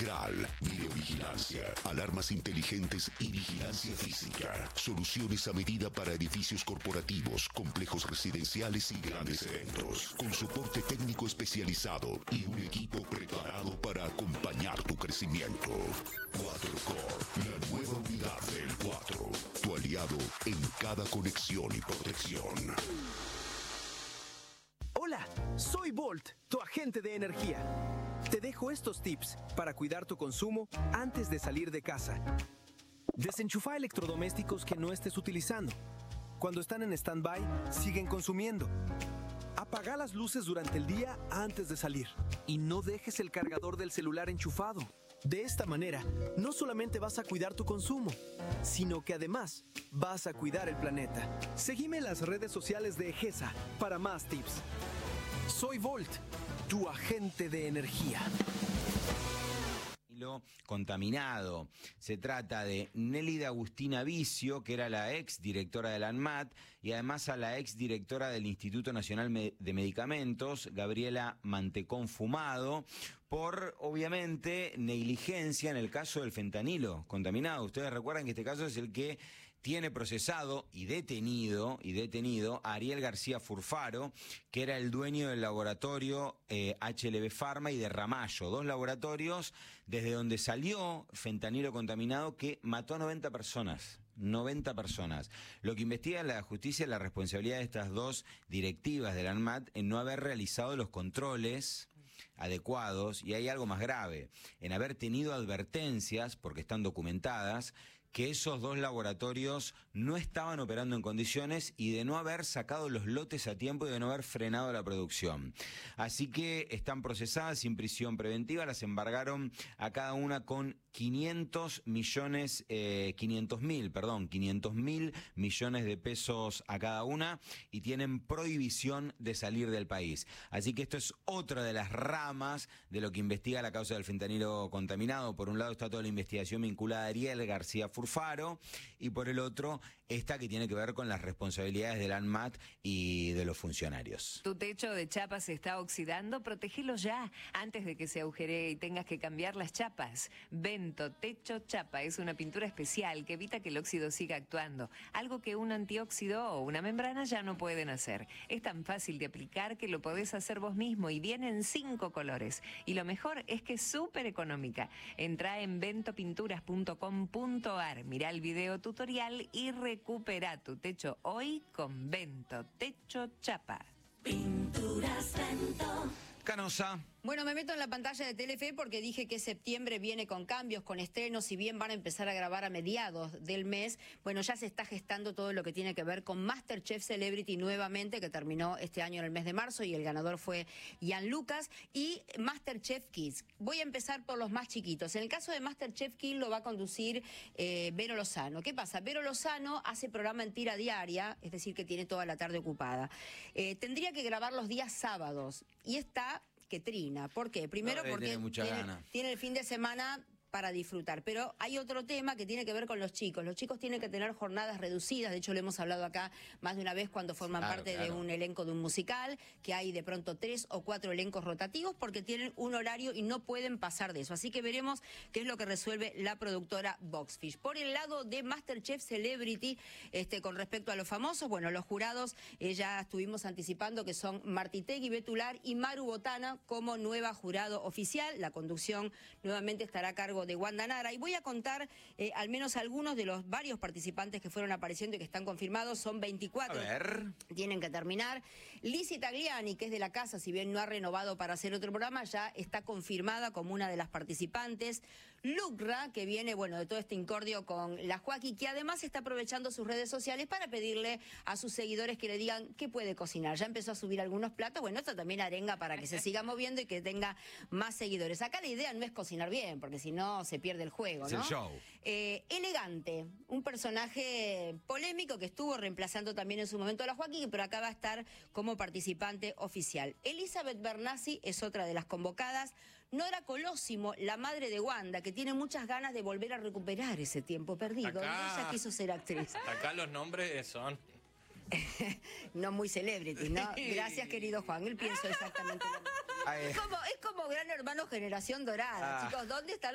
integral, videovigilancia, alarmas inteligentes y vigilancia física. Soluciones a medida para edificios corporativos, complejos residenciales y grandes eventos. Con soporte técnico especializado y un equipo preparado para acompañar tu crecimiento. 4Core, la nueva unidad del 4. Tu aliado en cada conexión y protección. Hola, soy Volt, tu agente de energía. Te dejo estos tips para cuidar tu consumo antes de salir de casa. Desenchufa electrodomésticos que no estés utilizando. Cuando están en stand-by, siguen consumiendo. Apaga las luces durante el día antes de salir. Y no dejes el cargador del celular enchufado. De esta manera, no solamente vas a cuidar tu consumo, sino que además vas a cuidar el planeta. Seguime en las redes sociales de Egesa para más tips. Soy Volt, tu agente de energía. Contaminado. Se trata de Nélida Agustina Vicio, que era la ex directora de la ANMAT, y además a la ex directora del Instituto Nacional de Medicamentos, Gabriela Mantecón Fumado, por, obviamente, negligencia en el caso del fentanilo contaminado. Ustedes recuerdan que este caso es el que tiene procesado y detenido a Ariel García Furfaro, que era el dueño del laboratorio HLB Pharma y de Ramallo, dos laboratorios desde donde salió fentanilo contaminado que mató a 90 personas. 90 personas. Lo que investiga la justicia es la responsabilidad de estas dos directivas de la ANMAT en no haber realizado los controles adecuados, y hay algo más grave, en haber tenido advertencias, porque están documentadas, que esos dos laboratorios no estaban operando en condiciones y de no haber sacado los lotes a tiempo y de no haber frenado la producción. Así que están procesadas sin prisión preventiva, las embargaron a cada una con 500 mil millones de pesos a cada una y tienen prohibición de salir del país. Así que esto es otra de las ramas de lo que investiga la causa del fentanilo contaminado. Por un lado está toda la investigación vinculada a Ariel García Furfaro y por el otro esta que tiene que ver con las responsabilidades del ANMAT y de los funcionarios. Tu techo de chapa se está oxidando, protégelo ya antes de que se agujeree y tengas que cambiar las chapas. Vento Techo Chapa es una pintura especial que evita que el óxido siga actuando, algo que un antióxido o una membrana ya no pueden hacer. Es tan fácil de aplicar que lo podés hacer vos mismo y viene en 5 colores. Y lo mejor es que es súper económica. Entrá en ventopinturas.com.ar, mirá el video tutorial y recupera tu techo hoy con Vento Techo Chapa. Pinturas Vento. Canosa. Bueno, me meto en la pantalla de Telefe porque dije que septiembre viene con cambios, con estrenos, si bien van a empezar a grabar a mediados del mes, bueno, ya se está gestando todo lo que tiene que ver con MasterChef Celebrity nuevamente, que terminó este año en el mes de marzo y el ganador fue Ian Lucas, y MasterChef Kids. Voy a empezar por los más chiquitos. En el caso de MasterChef Kids lo va a conducir Vero Lozano. ¿Qué pasa? Vero Lozano hace programa en tira diaria, es decir, que tiene toda la tarde ocupada. Tendría que grabar los días sábados y está que trina. ¿Por qué? Primero porque tiene el fin de semana para disfrutar, pero hay otro tema que tiene que ver con los chicos. Los chicos tienen que tener jornadas reducidas, de hecho lo hemos hablado acá más de una vez cuando forman parte de un elenco de un musical, que hay de pronto 3 o 4 elencos rotativos porque tienen un horario y no pueden pasar de eso. Así que veremos qué es lo que resuelve la productora Boxfish. Por el lado de MasterChef Celebrity, con respecto a los famosos, bueno, los jurados ya estuvimos anticipando que son Martitegui Betular y Maru Botana como nueva jurado oficial. La conducción nuevamente estará a cargo de Wanda Nara, y voy a contar al menos algunos de los varios participantes que fueron apareciendo y que están confirmados. Son 24. A ver. Tienen que terminar. Lizzy Tagliani, que es de la casa, si bien no ha renovado para hacer otro programa, ya está confirmada como una de las participantes. Lucra, que viene, bueno, de todo este incordio con la Joaquí, que además está aprovechando sus redes sociales para pedirle a sus seguidores que le digan qué puede cocinar. Ya empezó a subir algunos platos. Bueno, esto también arenga para que se siga moviendo y que tenga más seguidores. Acá la idea no es cocinar bien, porque si no se pierde el juego, ¿no? Es el show. Elegante, un personaje polémico que estuvo reemplazando también en su momento a la Joaquín, pero acá va a estar como participante oficial. Elizabeth Bernassi es otra de las convocadas. Nora Colosimo, la madre de Wanda, que tiene muchas ganas de volver a recuperar ese tiempo perdido. Ella quiso ser actriz. Acá los nombres son... no muy celebrity, ¿no? Gracias, querido Juan. Él pienso exactamente lo mismo. Es como Gran Hermano Generación Dorada. Chicos, ¿dónde están